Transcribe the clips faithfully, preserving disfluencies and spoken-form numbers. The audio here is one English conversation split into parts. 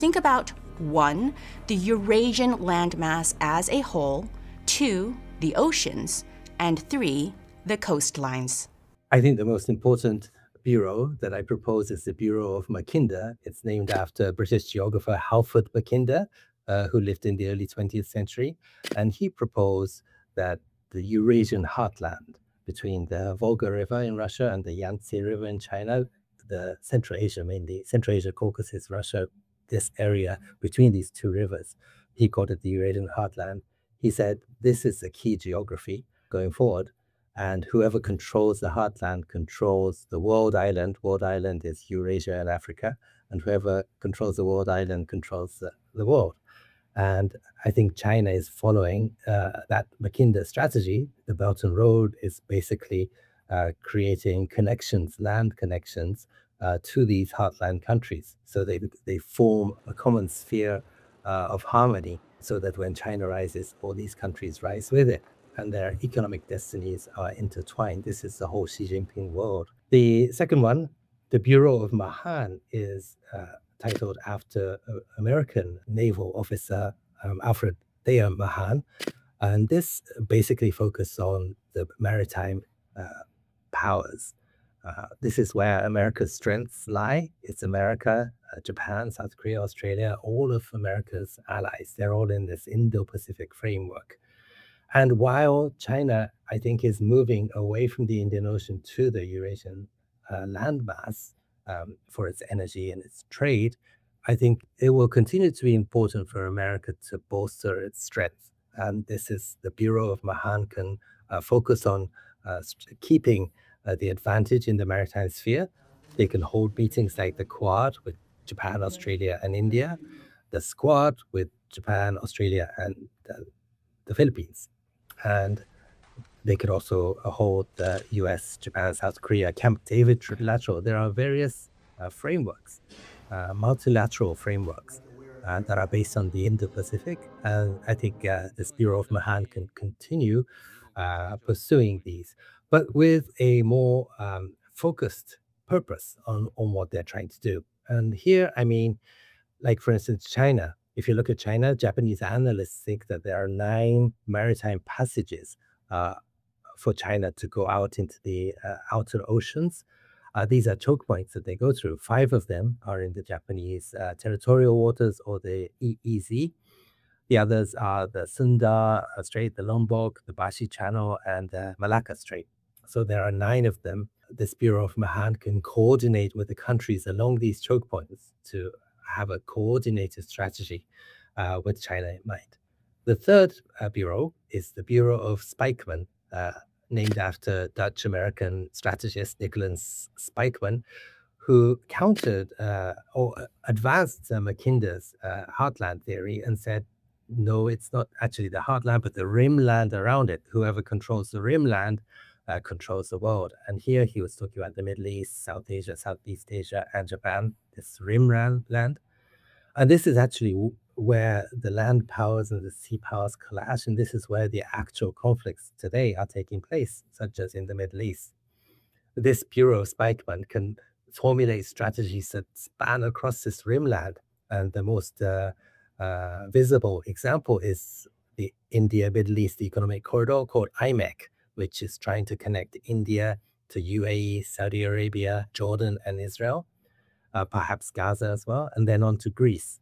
Think about one, the Eurasian landmass as a whole, two, the oceans, and three, the coastlines. I think the most important bureau that I propose is the Bureau of Mackinder. It's named after British geographer Halford Mackinder, uh, who lived in the early twentieth century. And he proposed that the Eurasian heartland between the Volga River in Russia and the Yangtze River in China, the Central Asia mainly, Central Asia, Caucasus, Russia, this area between these two rivers, he called it the Eurasian heartland. He said, this is the key geography going forward. And whoever controls the heartland controls the world island. World island is Eurasia and Africa. And whoever controls the world island controls the, the world. And I think China is following uh, that Mackinder strategy. The Belt and Road is basically uh, creating connections, land connections uh, to these heartland countries. So they, they form a common sphere uh, of harmony so that when China rises, all these countries rise with it, and their economic destinies are intertwined. This is the whole Xi Jinping world. The second one, the Bureau of Mahan, is uh, titled after uh, American naval officer um, Alfred Thayer Mahan. And this basically focuses on the maritime uh, powers. Uh, this is where America's strengths lie. It's America, uh, Japan, South Korea, Australia, all of America's allies. They're all in this Indo-Pacific framework. And while China, I think, is moving away from the Indian Ocean to the Eurasian uh, landmass um, for its energy and its trade, I think it will continue to be important for America to bolster its strength. And this is the Bureau of Mahan can uh, focus on uh, keeping uh, the advantage in the maritime sphere. They can hold meetings like the Quad with Japan, Australia, and India, the Squad with Japan, Australia, and uh, the Philippines. And they could also hold the U S, Japan, South Korea, Camp David trilateral. There are various uh, frameworks, uh, multilateral frameworks uh, that are based on the Indo-Pacific. And I think uh, this Bureau of Mahan can continue uh, pursuing these, but with a more um, focused purpose on, on what they're trying to do. And here, I mean, like for instance, China. If you look at China, Japanese analysts think that there are nine maritime passages uh, for China to go out into the uh, outer oceans. Uh, these are choke points that they go through. Five of them are in the Japanese uh, territorial waters, or the E E Z. The others are the Sunda Strait, the Lombok, the Bashi Channel, and the Malacca Strait. So there are nine of them. This Bureau of Mahan can coordinate with the countries along these choke points to have a coordinated strategy uh, with China in mind. The third uh, bureau is the Bureau of Spykman, uh, named after Dutch-American strategist Nicholas Spykman, who countered uh, or advanced uh, Mackinder's uh, heartland theory and said, no, it's not actually the heartland, but the rimland around it. Whoever controls the rimland uh, controls the world. And here he was talking about the Middle East, South Asia, Southeast Asia, and Japan, this rimland land. And this is actually w- where the land powers and the sea powers clash, and this is where the actual conflicts today are taking place, such as in the Middle East. This Bureau of Spykman can formulate strategies that span across this rimland, and the most uh, uh, visible example is the India-Middle East Economic Corridor called I M E C, which is trying to connect India to U A E, Saudi Arabia, Jordan, and Israel, uh, perhaps Gaza as well, and then on to Greece.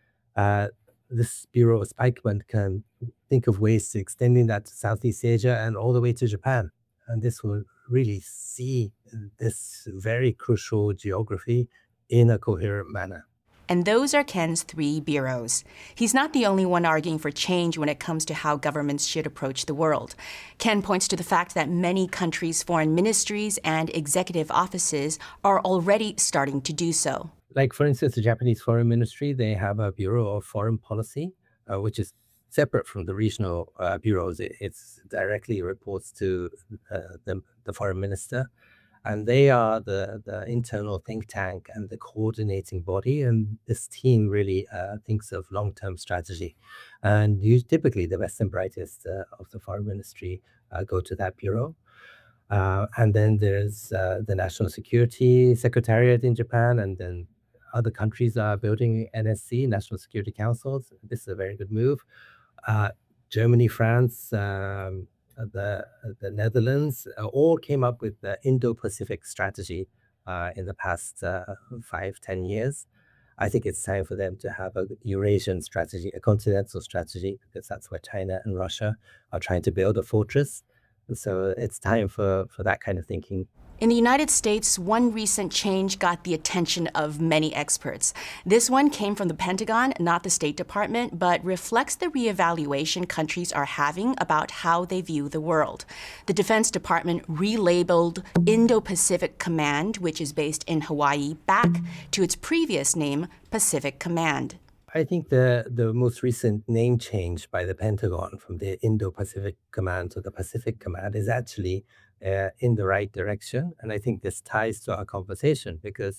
Uh, this Bureau of Spykman can think of ways to extending that to Southeast Asia and all the way to Japan. And this will really see this very crucial geography in a coherent manner. And those are Ken's three bureaus. He's not the only one arguing for change when it comes to how governments should approach the world. Ken points to the fact that many countries' foreign ministries and executive offices are already starting to do so. Like, for instance, the Japanese Foreign Ministry, they have a Bureau of Foreign Policy, uh, which is separate from the regional uh, bureaus. It it's directly reports to uh, the, the foreign minister. And they are the, the internal think tank and the coordinating body. And this team really uh, thinks of long-term strategy. And you, typically, the best and brightest uh, of the foreign ministry uh, go to that bureau. Uh, and then there's uh, the National Security Secretariat in Japan, and then other countries are building N S C, National Security Councils. This is a very good move. Uh, Germany, France, um, the, the Netherlands uh, all came up with the Indo-Pacific strategy uh, in the past uh, five, ten years. I think it's time for them to have a Eurasian strategy, a continental strategy, because that's where China and Russia are trying to build a fortress. So it's time for, for that kind of thinking. In the United States, one recent change got the attention of many experts. This one came from the Pentagon, not the State Department, but reflects the reevaluation countries are having about how they view the world. The Defense Department relabeled Indo-Pacific Command, which is based in Hawaii, back to its previous name, Pacific Command. I think the, the most recent name change by the Pentagon from the Indo-Pacific Command to the Pacific Command is actually uh, in the right direction. And I think this ties to our conversation because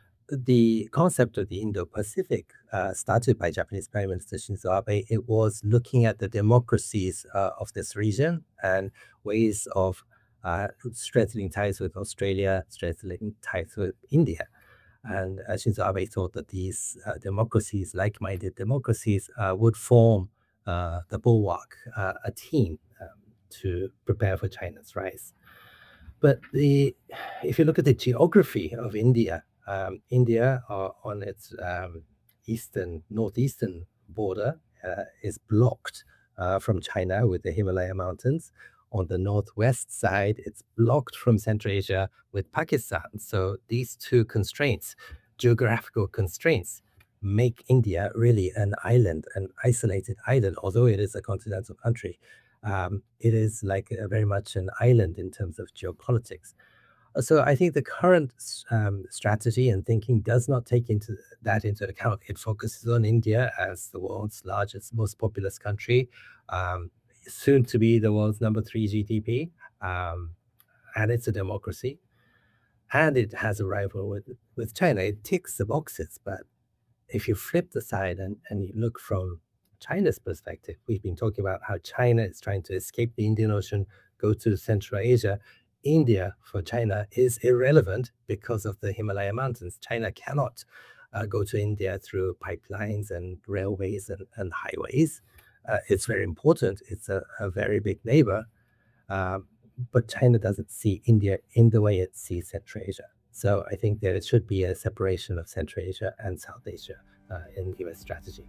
the concept of the Indo-Pacific uh, started by Japanese Prime Minister Shinzo Abe. It was looking at the democracies uh, of this region and ways of uh, strengthening ties with Australia, strengthening ties with India. And uh, Shinzo Abe thought that these uh, democracies, like-minded democracies, uh, would form uh, the bulwark, uh, a team um, to prepare for China's rise. But the, if you look at the geography of India, um, India uh, on its um, eastern, northeastern border uh, is blocked uh, from China with the Himalaya Mountains. On the northwest side, it's blocked from Central Asia with Pakistan. So these two constraints, geographical constraints, make India really an island, an isolated island. Although it is a continental country, um, it is like a, very much an island in terms of geopolitics. So I think the current um, strategy and thinking does not take into that into account. It focuses on India as the world's largest, most populous country, um, soon to be the world's number three G D P, um, and it's a democracy, and it has a rival with, with China. It ticks the boxes, but if you flip the side and, and you look from China's perspective, we've been talking about how China is trying to escape the Indian Ocean, go to Central Asia. India for China is irrelevant because of the Himalaya Mountains. China cannot uh, go to India through pipelines and railways and, and highways. Uh, it's very important. It's a, a very big neighbor, um, but China doesn't see India in the way it sees Central Asia. So I think there should be a separation of Central Asia and South Asia uh, in U S strategy.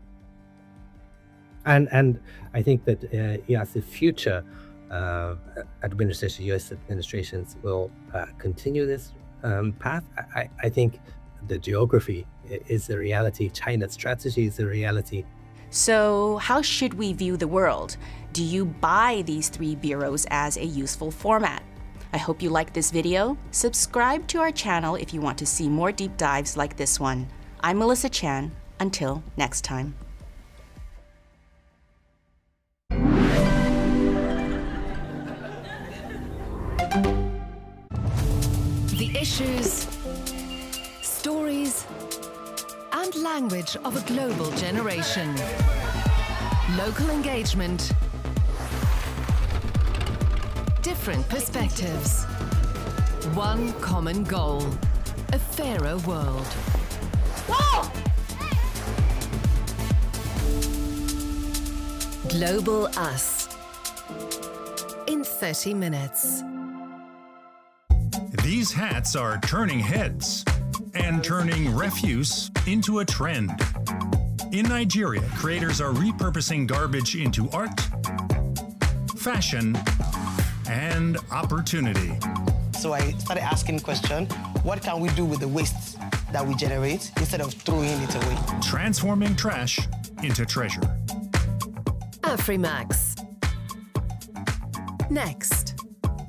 And and I think that uh, yes, the future uh, administration, U S administrations will uh, continue this um, path. I, I think the geography is the reality. China's strategy is the reality. So how should we view the world? Do you buy these three bureaus as a useful format? I hope you liked this video. Subscribe to our channel if you want to see more deep dives like this one. I'm Melissa Chan. Until next time. The issues, stories, and language of a global generation. Local engagement. Different perspectives. One common goal. A fairer world. Whoa! Global Us. In thirty minutes. These hats are turning heads and turning refuse into a trend. In Nigeria, creators are repurposing garbage into art, fashion, and opportunity. So I started asking the question, what can we do with the waste that we generate instead of throwing it away? Transforming trash into treasure. Afrimax. Next.